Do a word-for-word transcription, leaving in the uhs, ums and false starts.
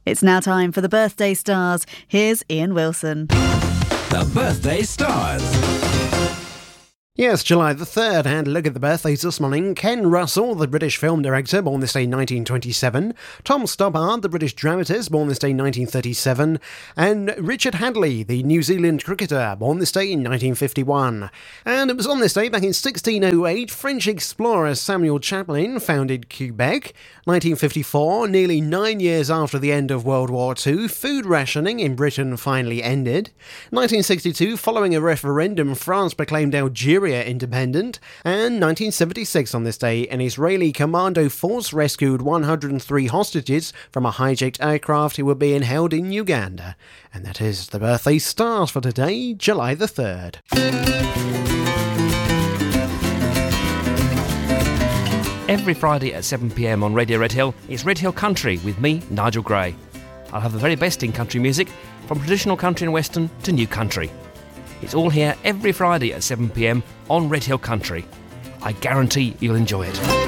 It's now time for the Birthday Stars. Here's Ian Wilson. The Birthday Stars. Yes, July the third, and look at the birthdays this morning. Ken Russell, the British film director, born this day nineteen twenty-seven. Tom Stoppard, the British dramatist, born this day nineteen thirty-seven. And Richard Hadley, the New Zealand cricketer, born this day in nineteen fifty-one. And it was on this day, back in sixteen oh eight, French explorer Samuel Champlain founded Quebec. nineteen fifty-four, nearly nine years after the end of World War Two, food rationing in Britain finally ended. nineteen sixty-two, following a referendum, France proclaimed Algeria independent. And nineteen seventy-six, on this day, an Israeli commando force rescued one hundred three hostages from a hijacked aircraft who were being held in Uganda. And that is the Birthday Stars for today, July the third. Every Friday at seven p m on Radio Red Hill, it's Red Hill Country with me, Nigel Gray. I'll have the very best in country music, from traditional country and western to new country. It's all here every Friday at seven p m on Red Hill Country. I guarantee you'll enjoy it.